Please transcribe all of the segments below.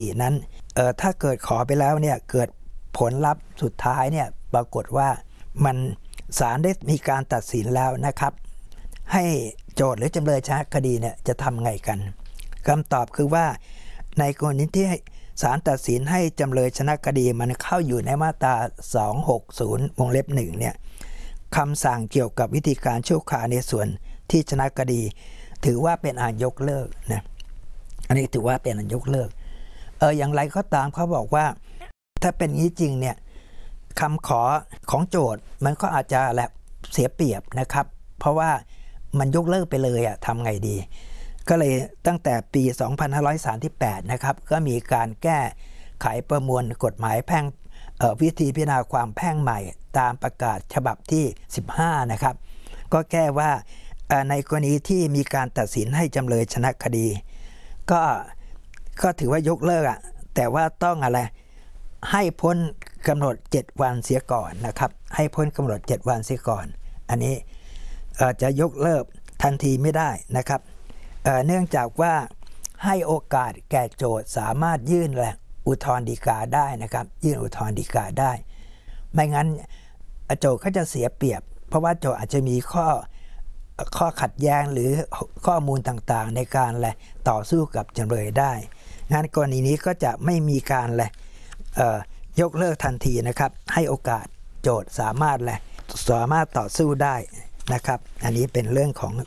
นั้นถ้าเกิดขอไปแล้วเนี่ยเกิดผลลัพธ์สุดท้ายเนี่ยปรากฏว่ามันศาลได้มีการตัดสินแล้วนะครับให้โจทก์หรือจำเลยชนะคดีเนี่ยจะทำไงกันคำตอบคือว่าในกรณีที่ศาลตัดสินให้จำเลยชนะคดีมันเข้าอยู่ในมาตรา260วงเล็บ1เนี่ยคำสั่งเกี่ยวกับวิธีการชั่วคราวในส่วนที่ชนะคดีถือว่าเป็นอันยกเลิกนะอันนี้ถือว่าเป็นอันยกเลิกอย่างไรก็ตามเขาบอกว่าถ้าเป็นงี้จริงเนี่ยคำขอของโจทก์มันก็อาจจะเสียเปรียบนะครับเพราะว่ามันยกเลิกไปเลยทำไงดีก็เลยตั้งแต่ปี2538นะครับก็มีการแก้ไขประมวลกฎหมายแพ่งวิธีพิจารณาความแพ่งใหม่ตามประกาศฉบับที่15นะครับก็แก้ว่าในกรณีที่มีการตัดสินให้จำเลยชนะคดีก็ถือว่ายกเลิกแต่ว่าต้องอะไรให้พ้นกำหนด7วันเสียก่อนนะครับให้พ้นกำหนด7วันเสียก่อนอันนี้จะยกเลิกทันทีไม่ได้นะครับเนื่องจากว่าให้โอกาสแก่โจทก์สามารถยื่นอุทธรณ์ฎีกาได้นะครับยื่นอุทธรณ์ฎีกาได้ไม่งั้นโจทก์ก็จะเสียเปรียบเพราะว่าโจทก์อาจจะมีข้อขัดแย้งหรือข้อมูลต่างๆในการต่อสู้กับจำเลยได้งั้นกรณีนี้ก็จะไม่มีการยกเลิกทันทีนะครับให้โอกาสโจทก์สามารถต่อสู้ได้นะครับอันนี้เป็นเรื่องของ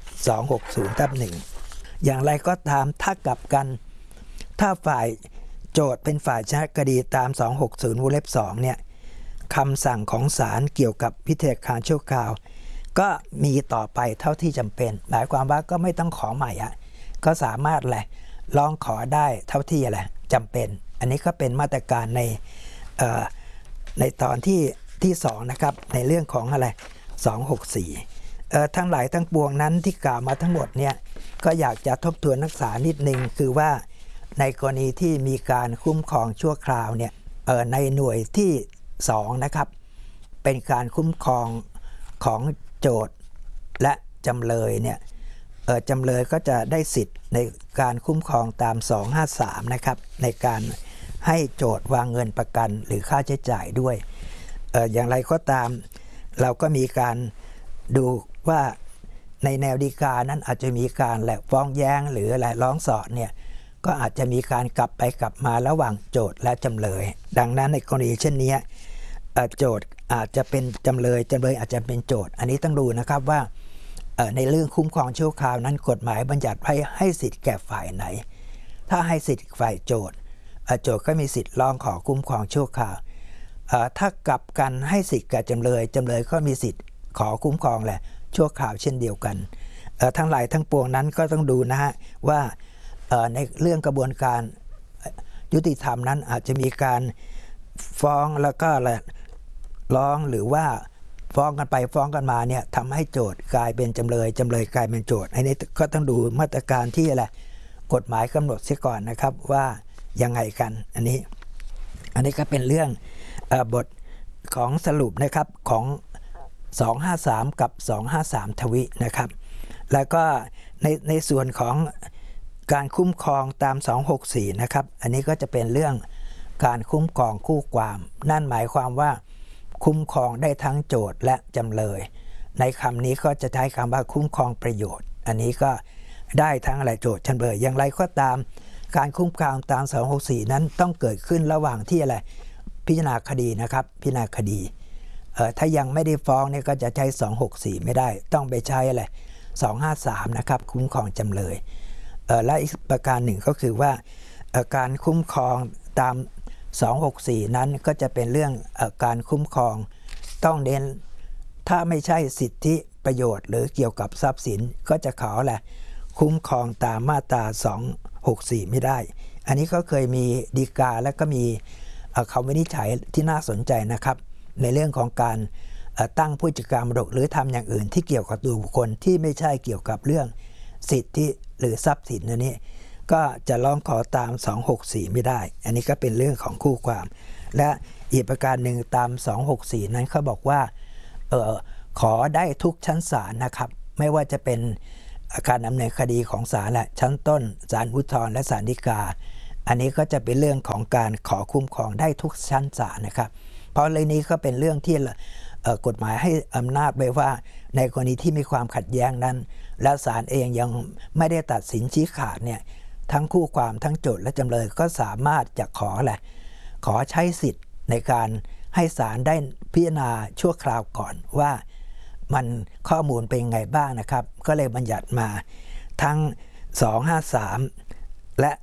260/1อย่างไรก็ตามถ้ากลับกันถ้าฝ่ายโจทก์เป็นฝ่ายชนะคดีตาม260วงเล็บ2เนี่ยคำสั่งของศาลเกี่ยวกับพิธีการชั่วคราวก็มีต่อไปเท่าที่จำเป็นหมายความว่าก็ไม่ต้องขอใหม่ก็สามารถร้องขอได้เท่าที่จำเป็นอันนี้ก็เป็นมาตรการในตอนที่2นะครับในเรื่องของ264ทั้งหลายทั้งปวงนั้นที่กล่าวมาทั้งหมดเนี่ยก็อยากจะทบทวนนักษานิดนึงคือว่าในกรณีที่มีการคุ้มครองชั่วคราวเนี่ยในหน่วยที่2นะครับเป็นการคุ้มครองของโจทก์และจำเลยเนี่ยจำเลยก็จะได้สิทธิ์ในการคุ้มครองตาม253นะครับในการให้โจทก์วางเงินประกันหรือค่าใช้จ่ายด้วยอย่างไรก็ตามเราก็มีการดูว่าในแนวฎีกานั้นอาจจะมีการฟ้องแย้งหรือร้องสอดเนี่ยก็อาจจะมีการกลับไปกลับมาระหว่างโจทก์และจำเลยดังนั้นในกรณีเช่นนี้โจทก์อาจจะเป็นจำเลยอาจจะเป็นโจทก์อันนี้ต้องดูนะครับว่าในเรื่องคุ้มครองชั่วคราวนั้นกฎหมายบัญญัติให้สิทธิ์แก่ฝ่ายไหนถ้าให้สิทธิ์ฝ่ายโจทก์โจทก์ก็มีสิทธิ์ร้องขอคุ้มครองชั่วคราวถ้ากลับกันให้สิทธิ์แก่จำเลยก็มีสิทธิ์ขอคุ้มครองชั่วคราวเช่นเดียวกันทั้งหลายทั้งปวงนั้นก็ต้องดูนะฮะว่าในเรื่องกระบวนการยุติธรรมนั้นอาจจะมีการฟ้องแล้วก็ร้องหรือว่าฟ้องกันไปฟ้องกันมาเนี่ยทำให้โจทก์กลายเป็นจำเลยกลายเป็นโจทก์อันนี้ก็ต้องดูมาตรการที่กฎหมายกำหนดเสียก่อนนะครับว่ายังไงกันอันนี้ก็เป็นเรื่องบทของสรุปนะครับของ253กับ253ทวินะครับแล้วก็ในส่วนของการคุ้มครองตาม264นะครับอันนี้ก็จะเป็นเรื่องการคุ้มครองคู่ความนั่นหมายความว่าคุ้มครองได้ทั้งโจทก์และจำเลยในคำนี้ก็จะใช้คำว่าคุ้มครองประโยชน์อันนี้ก็ได้ทั้งโจทก์จำเลยอย่างไรก็ตามการคุ้มครองตาม264นั้นต้องเกิดขึ้นระหว่างที่พิจารณาคดีนะครับพิจารณาคดีถ้ายังไม่ได้ฟ้องเนี่ยก็จะใช้264ไม่ได้ต้องไปใช้253นะครับคุ้มครองจำเลยและอีกประการหนึ่งก็คือว่าการคุ้มครองตาม264นั้นก็จะเป็นเรื่องการคุ้มครองต้องเน้นถ้าไม่ใช่สิทธิประโยชน์หรือเกี่ยวกับทรัพย์สินก็จะขอคุ้มครองตามมาตรา264ไม่ได้อันนี้ก็เคยมีฎีกาและก็มีคำวินิจฉัยที่น่าสนใจนะครับในเรื่องของการตั้งผู้จัดการมรดกหรือทำอย่างอื่นที่เกี่ยวกับตัวบุคคลที่ไม่ใช่เกี่ยวกับเรื่องสิทธิหรือทรัพย์สินนี้ก็จะร้องขอตาม264ไม่ได้อันนี้ก็เป็นเรื่องของคู่ความและอีกประการหนึ่งตาม264นั้นเขาบอกว่าขอได้ทุกชั้นศาลนะครับไม่ว่าจะเป็นการดำเนินคดีของศาลชั้นต้นศาลอุทธรณ์และศาลฎีกาอันนี้ก็จะเป็นเรื่องของการขอคุ้มครองได้ทุกชั้นศาลนะครับเพราะเรื่องนี้ก็เป็นเรื่องที่กฎหมายให้อำนาจไว้ว่าในกรณีที่มีความขัดแย้งนั้นแล้วศาลเองยังไม่ได้ตัดสินชี้ขาดเนี่ยทั้งคู่ความทั้งโจทก์และจำเลยก็สามารถจะขอใช้สิทธิ์ในการให้ศาลได้พิจารณาชั่วคราวก่อนว่ามันข้อมูลเป็นยังไงบ้างนะครับก็เลยบัญญัติมาทั้ง253และ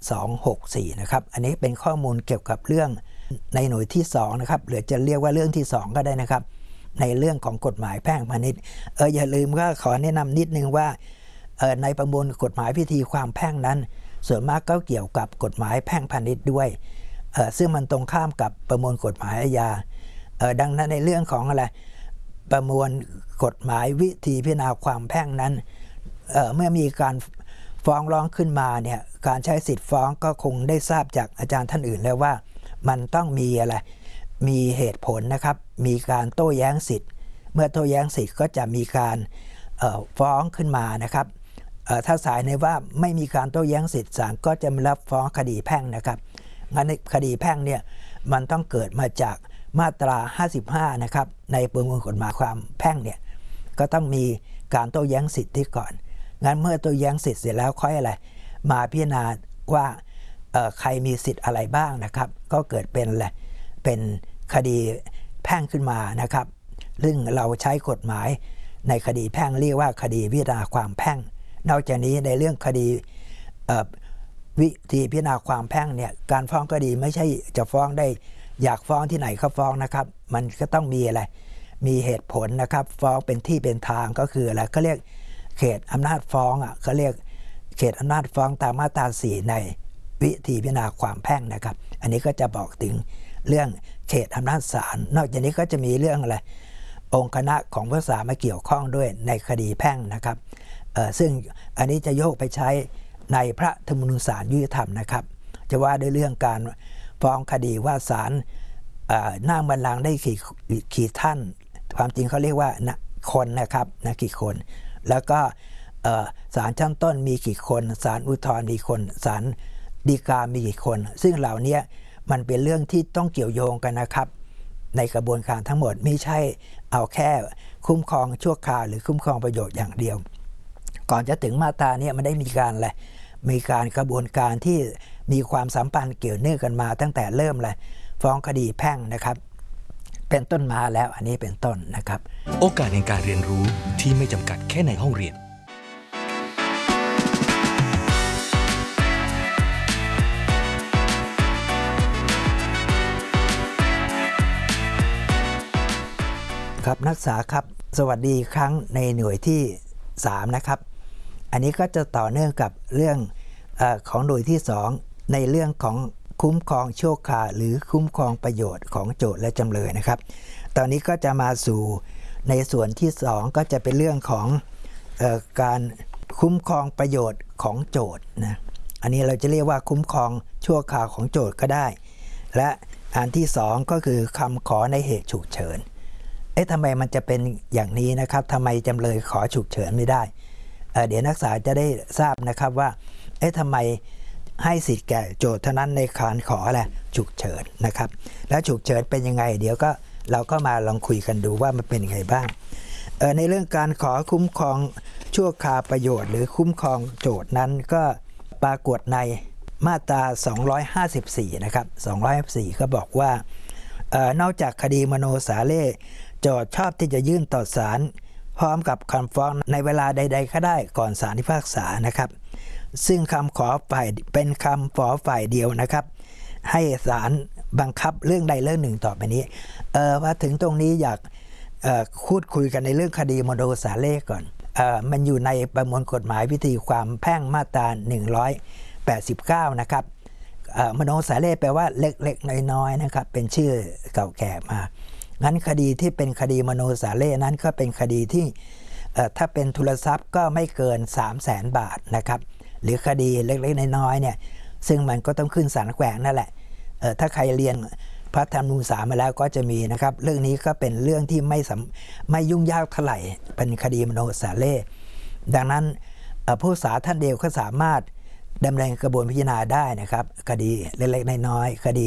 264นะครับอันนี้เป็นข้อมูลเกี่ยวกับเรื่องในหน่วยที่2นะครับหรือจะเรียกว่าเรื่องที่2ก็ได้นะครับในเรื่องของกฎหมายแพ่งพาณิชย์อย่าลืมว่าขอแนะนำนิดนึงว่าในประมวลกฎหมายพิธีความแพ่งนั้นส่วนมากก็เกี่ยวกับกฎหมายแพ่งพาณิชย์ด้วยซึ่งมันตรงข้ามกับประมวลกฎหมายอาญาดังนั้นในเรื่องของอะไรประมวลกฎหมายวิธีพิจารณาความแพ่งนั้นเมื่อมีการฟ้องร้องขึ้นมาเนี่ยการใช้สิทธิ์ฟ้องก็คงได้ทราบจากอาจารย์ท่านอื่นแล้วว่ามันต้องมีอะไรมีเหตุผลนะครับมีการโต้แย้งสิทธิ์เมื่อโต้แย้งสิทธิ์ก็จะมีการฟ้องขึ้นมานะครับถ้าศาลในว่าไม่มีการโต้แย้งสิทธิ์ศาลก็จะไม่รับฟ้องคดีแพ่งนะครับงั้นคดีแพ่งเนี่ยมันต้องเกิดมาจากมาตรา55นะครับในประมวลกฎหมายความแพ่งเนี่ยก็ต้องมีการโต้แย้งสิทธิ์ที่ก่อนงั้นเมื่อโต้แย้งสิทธิ์เสร็จแล้วค่อยอะไรมาพิจารณาว่าใครมีสิทธิ์อะไรบ้างนะครับก็เกิดเป็นอะไรเป็นคดีแพ่งขึ้นมานะครับซึ่งเราใช้กฎหมายในคดีแพ่งเรียกว่าคดีพิจารณาความแพ่งนอกจากนี้ในเรื่องคดีวิธีพิจารณาความแพ่งเนี่ยการฟ้องคดีไม่ใช่จะฟ้องได้อยากฟ้องที่ไหนก็ฟ้องนะครับมันก็ต้องมีอะไรมีเหตุผลนะครับฟ้องเป็นที่เป็นทางก็คืออะไรก็เรียกเขตอำนาจฟ้องเขาเรียกเขตอำนาจฟ้องตามมาตรา4ในวิธีพิจารณาความแพ่งนะครับอันนี้ก็จะบอกถึงเรื่องเขตอำนาจศาลนอกจากนี้ก็จะมีเรื่องอะไรองค์คณะของพระศาลมาเกี่ยวข้องด้วยในคดีแพ่งนะครับซึ่งอันนี้จะโยกไปใช้ในพระธรรมนูญศาลยุติธรรมนะครับจะว่าด้วยเรื่องการฟ้องคดีว่าศาลนั่งบัลลังก์ได้กี่ท่านความจริงเขาเรียกว่าคนนะครับกี่คนแล้วก็ศาลชั้นต้นมีกี่คนศาลอุทธรณ์มีคนศาลฎีกามีกี่คนซึ่งเหล่านี้มันเป็นเรื่องที่ต้องเกี่ยวโยงกันนะครับในกระบวนการทั้งหมดไม่ใช่เอาแค่คุ้มครองชั่วคราวหรือคุ้มครองประโยชน์อย่างเดียวก่อนจะถึงมาตรานี้มันได้มีการอะไรมีการกระบวนการที่มีความสัมพันธ์เกี่ยวเนื่องกันมาตั้งแต่เริ่มเลยฟ้องคดีแพ่งนะครับเป็นต้นมาแล้วอันนี้เป็นต้นนะครับโอกาสในการเรียนรู้ที่ไม่จำกัดแค่ในห้องเรียนครับนักศึกษาครับสวัสดีครั้งในหน่วยที่3นะครับอันนี้ก็จะต่อเนื่องกับเรื่องของหน่วยที่2ในเรื่องของคุ้มครองชั่วคราวหรือคุ้มครองประโยชน์ของโจทก์และจำเลยนะครับตอนนี้ก็จะมาสู่ในส่วนที่2ก็จะเป็นเรื่องของการคุ้มครองประโยชน์ของโจทก์นะอันนี้เราจะเรียกว่าคุ้มครองชั่วคราวของโจทก์ก็ได้และอันที่2ก็คือคำขอในเหตุฉุกเฉินทำไมมันจะเป็นอย่างนี้นะครับทำไมจำเลยขอฉุกเฉินไม่ได้เดี๋ยวนักศึกษาจะได้ทราบนะครับว่าทำไมให้สิทธิ์แก่โจทก์เท่านั้นในการขออะไรฉุกเฉินนะครับแล้วฉุกเฉินเป็นยังไงเดี๋ยวก็เราก็มาลองคุยกันดูว่ามันเป็นยังไงบ้างในเรื่องการขอคุ้มครองชั่วคราวประโยชน์หรือคุ้มครองโจทก์นั้นก็ปรากฏในมาตรา254นะครับ254ก็บอกว่านอกจากคดีมโนสาเล่โจทก์ชอบที่จะยื่นต่อศาลพร้อมกับคำฟ้องในเวลาใดๆก็ได้ก่อนศาลพิพากษานะครับซึ่งคำขอฝ่ายเป็นคำขอฝ่ายเดียวนะครับให้ศาลบังคับเรื่องใดเรื่องหนึ่งต่อไปนี้มาถึงตรงนี้อยากพูดคุยกันในเรื่องคดีมโนสาเล่ก่อนมันอยู่ในประมวลกฎหมายวิธีความแพ่งมาตรา189นะครับมโนสาเล่แปลว่าเล็กๆน้อยๆนะครับเป็นชื่อเก่าแก่มางั้นคดีที่เป็นคดีมโนสาเล่นั้นก็เป็นคดีที่ถ้าเป็นทุนทรัพย์ก็ไม่เกิน 300,000 บาทนะครับหรือคดีเล็กๆน้อยๆเนี่ยซึ่งมันก็ต้องขึ้นศาลแขวงนั่นแหละถ้าใครเรียนพระธรรมนูญศาลมาแล้วก็จะมีนะครับเรื่องนี้ก็เป็นเรื่องที่ไม่ยุ่งยากเท่าไหร่เป็นคดีมโนสาเล่ดังนั้นผู้ศาลท่านเดียวก็สามารถดำเนินกระบวนพิจารณาได้นะครับคดีเล็กๆน้อยๆคดี